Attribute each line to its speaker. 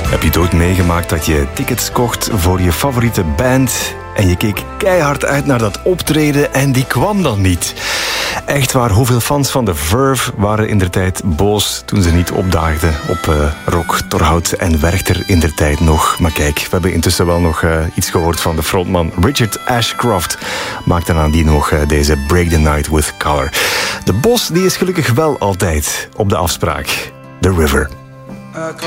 Speaker 1: Heb je het ooit meegemaakt dat je tickets kocht voor je favoriete band en je keek keihard uit naar dat optreden en die kwam dan niet? Echt waar, hoeveel fans van The Verve waren indertijd boos toen ze niet opdaagden op Rock, Torhout en Werchter indertijd nog. Maar kijk, we hebben intussen wel nog iets gehoord van de frontman Richard Ashcroft. Maakte aan die nog deze Break the Night with Color. De Bos die is gelukkig wel altijd op de afspraak. The River.